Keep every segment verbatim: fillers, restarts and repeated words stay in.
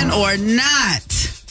relaxing or not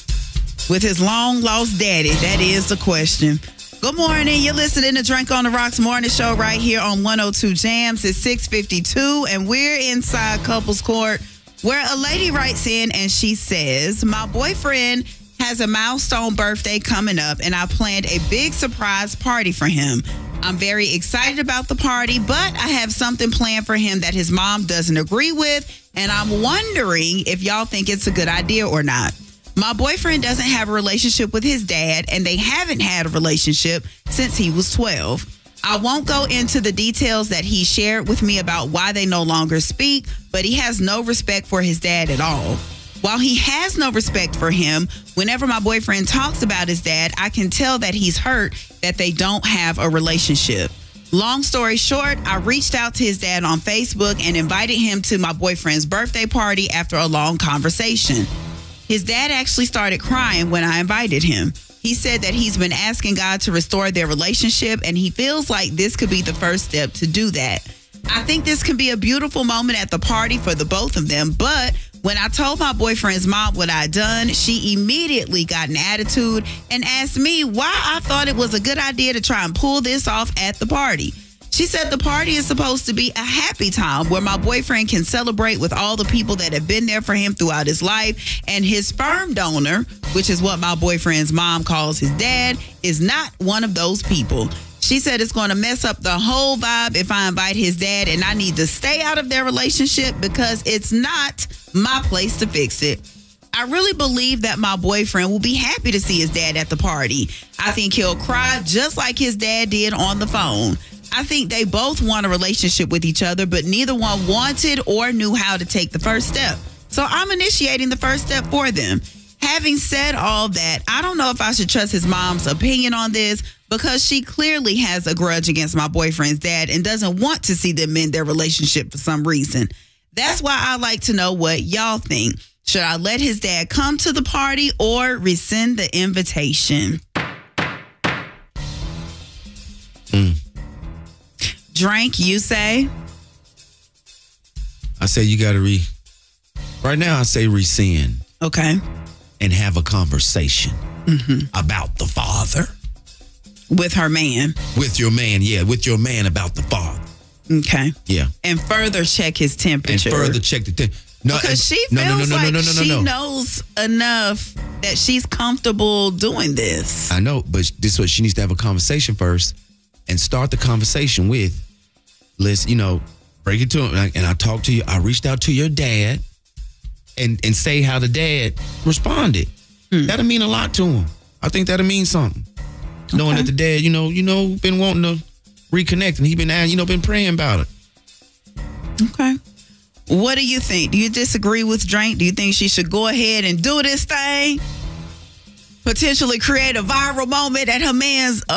with his long-lost daddy? That is the question. Good morning. You're listening to Drink on the Rocks Morning Show right here on one oh two Jams. It's six fifty-two, and we're inside Couples Court, where a lady writes in and she says, my boyfriend has a milestone birthday coming up, and I planned a big surprise party for him. I'm very excited about the party, but I have something planned for him that his mom doesn't agree with, and I'm wondering if y'all think it's a good idea or not. My boyfriend doesn't have a relationship with his dad, and they haven't had a relationship since he was twelve. I won't go into the details that he shared with me about why they no longer speak, but he has no respect for his dad at all. While he has no respect for him, whenever my boyfriend talks about his dad, I can tell that he's hurt that they don't have a relationship. Long story short, I reached out to his dad on Facebook and invited him to my boyfriend's birthday party after a long conversation. His dad actually started crying when I invited him. He said that he's been asking God to restore their relationship, and he feels like this could be the first step to do that. I think this can be a beautiful moment at the party for the both of them, but when I told my boyfriend's mom what I'd done, she immediately got an attitude and asked me why I thought it was a good idea to try and pull this off at the party. She said the party is supposed to be a happy time where my boyfriend can celebrate with all the people that have been there for him throughout his life, and his sperm donor, which is what my boyfriend's mom calls his dad, is not one of those people. She said it's going to mess up the whole vibe if I invite his dad, and I need to stay out of their relationship because it's not my place to fix it. I really believe that my boyfriend will be happy to see his dad at the party. I think he'll cry just like his dad did on the phone. I think they both want a relationship with each other, but neither one wanted or knew how to take the first step. So I'm initiating the first step for them. Having said all that, I don't know if I should trust his mom's opinion on this because she clearly has a grudge against my boyfriend's dad and doesn't want to see them in their relationship for some reason. That's why I like to know what y'all think. Should I let his dad come to the party or rescind the invitation? Mm. Drink, you say? I say you got to re... Right now, I say rescind. Okay. And have a conversation mm-hmm. about the father. With her man. With your man, yeah. With your man about the father. Okay. Yeah. And further check his temperature. And further check the temperature. No, because she feels no, no, no, no, like no, no, no, she no. knows enough that she's comfortable doing this. I know, but this is what she needs to have a conversation first and start the conversation with, let's, you know, break it to him. And I, and I talked to you. I reached out to your dad and, and say how the dad responded. Hmm. That'll mean a lot to him. I think that'll mean something. Okay. Knowing that the dad, you know, you know, been wanting to reconnect and he been, you know, been praying about it. Okay. What do you think? Do you disagree with Drink? Do you think she should go ahead and do this thing? Potentially create a viral moment at her man's